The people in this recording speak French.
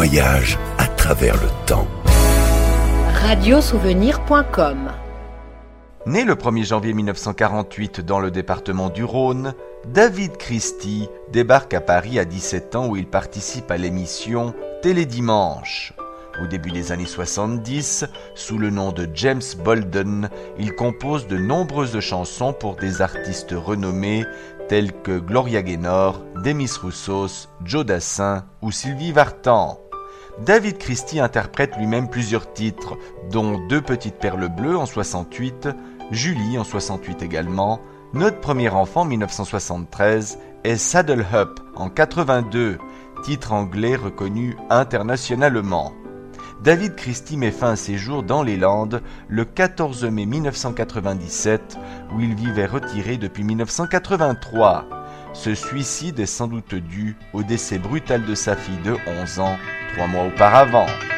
voyage à travers le temps. Radiosouvenir.com. Né le 1er janvier 1948 dans le département du Rhône, David Christie débarque à Paris à 17 ans où il participe à l'émission Télédimanche. Au début des années 70, sous le nom de James Bolden, il compose de nombreuses chansons pour des artistes renommés tels que Gloria Gaynor, Demis Roussos, Joe Dassin ou Sylvie Vartan. David Christie interprète lui-même plusieurs titres, dont Deux petites perles bleues en 68, Julie en 68 également, Notre premier enfant 1973 et Saddle Up en 82, titre anglais reconnu internationalement. David Christie met fin à ses jours dans les Landes le 14 mai 1997, où il vivait retiré depuis 1983. Ce suicide est sans doute dû au décès brutal de sa fille de 11 ans, 3 mois auparavant.